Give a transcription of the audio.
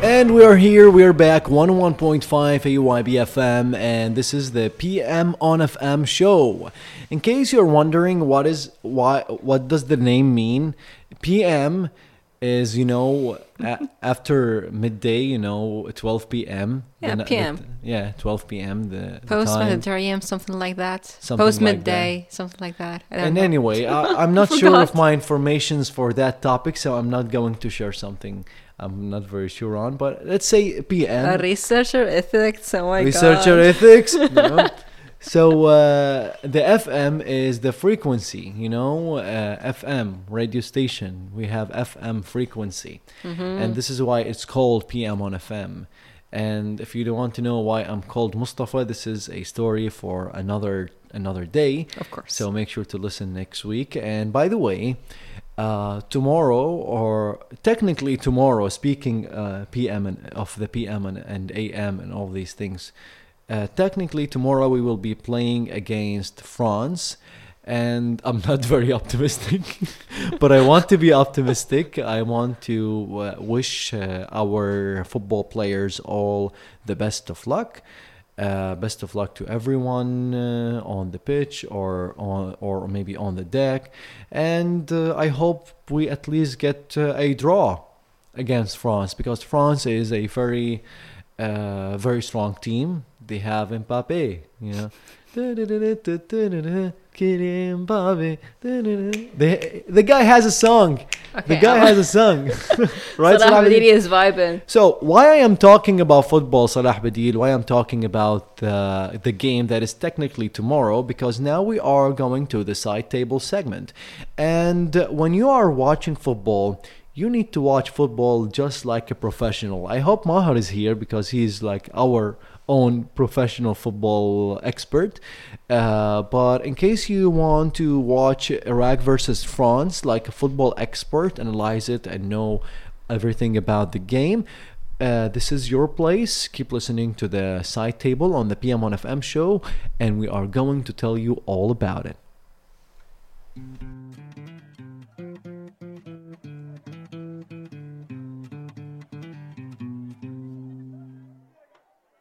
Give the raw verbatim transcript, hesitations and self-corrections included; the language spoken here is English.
And we are here, we are back, one oh one point five A Y B F M, and this is the P M on F M show. In case you're wondering what is why what does the name mean, P M is, you know, a- after midday, you know, twelve p.m. Yeah, The- P M. the- yeah, twelve p.m. the, the time. Post-Mediterranean, something like that. Something like Post-midday, something like that. I don't And know. anyway, I, I'm not sure of Forgot. my informations for that topic, so I'm not going to share something I'm not very sure on. But let's say P M. A researcher ethics, oh my Researcher god. ethics. You know? So uh, the F M is the frequency, you know, uh, F M, radio station. We have F M frequency. Mm-hmm. And this is why it's called P M on F M. And if you don't want to know why I'm called Mustafa, this is a story for another another day. Of course. So make sure to listen next week. And by the way, uh, tomorrow, or technically tomorrow, speaking uh, P M and of the P M and, and A M and all these things, uh, technically tomorrow we will be playing against France. And I'm not very optimistic, but I want to be optimistic. I want to uh, wish uh, our football players all the best of luck. Uh, best of luck to everyone uh, on the pitch or on, or maybe on the deck. And uh, I hope we at least get uh, a draw against France, because France is a very, uh, very strong team. They have Mbappe, you know. Kylian Mbappe. The, the guy has a song. Okay, the guy I'm- has a song. Right? Salah Salah Bediri is vibing. So why I am talking about football, Salah Badil, why I'm talking about uh, the game that is technically tomorrow, because now we are going to the side table segment. And uh, when you are watching football, you need to watch football just like a professional. I hope Mahar is here because he's like our own professional football expert. Uh, but in case you want to watch Iraq versus France like a football expert, analyze it and know everything about the game, uh, this is your place. Keep listening to the side table on the P M on F M show, and we are going to tell you all about it.